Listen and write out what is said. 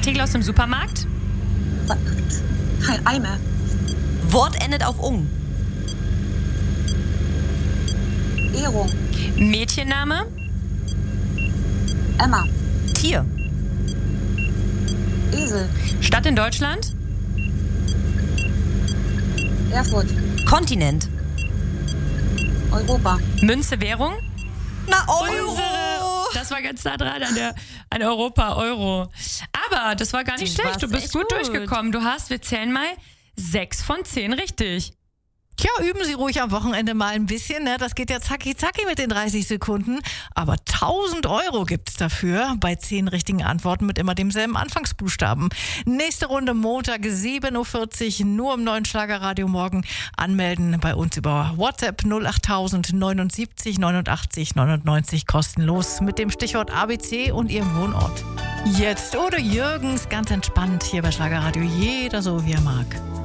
Artikel aus dem Supermarkt. Kein Eimer. Wort endet auf ung. Ehrung. Mädchenname. Emma. Tier. Esel. Stadt in Deutschland. Erfurt. Kontinent. Europa. Münze, Währung. Na, Euro. Das war ganz nah dran an Europa, Euro. Aber das war gar nicht schlecht. Du bist gut durchgekommen. Wir zählen mal 6 von 10 richtig. Tja, üben Sie ruhig am Wochenende mal ein bisschen. Ne? Das geht ja zacki zacki mit den 30 Sekunden. Aber 1.000 Euro gibt's dafür bei 10 richtigen Antworten mit immer demselben Anfangsbuchstaben. Nächste Runde Montag 7.40 Uhr, nur im neuen Schlagerradio morgen. Anmelden bei uns über WhatsApp 08000 79 89 99 kostenlos mit dem Stichwort ABC und Ihrem Wohnort. Jetzt Odo Jürgens, ganz entspannt hier bei Schlagerradio. Jeder so wie er mag.